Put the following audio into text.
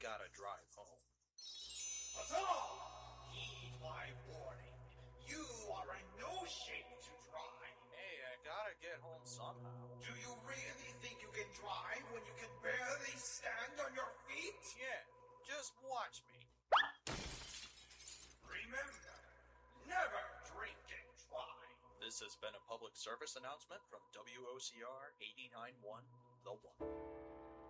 gotta drive home. Huzzah! Heed my warning. You are in no shape to drive. Hey, I gotta get home somehow. Do you really think you can drive when you can barely stand on your feet? Yeah, just watch me. Remember, never drink and drive. This has been a public service announcement from WOCR 89.1 The One.